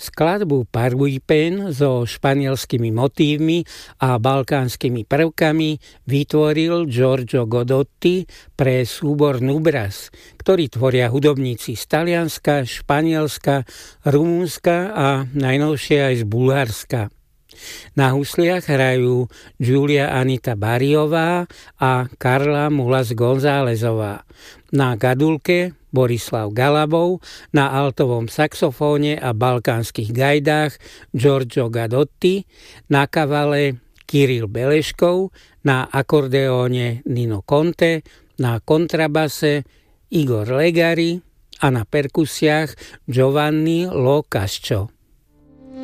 Skladbu Parguipen so španielskými motívmi a balkánskymi prvkami vytvoril Giorgio Godotti pre súbor Nubras, ktorý tvoria hudobníci z Talianska, Španielska, Rumunska a najnovšie aj z Bulharska. Na husliach hrajú Giulia Anita Bariová a Karla Mulas Gonzálezová. Na gadulke Borislav Galabov, na altovom saxofóne a balkánskych gajdách Giorgio Gadotti, na kavale Kiril Beleškov, na akordeóne Nino Conte, na kontrabase Igor Legari a na perkusiách Giovanni Lo Cascio.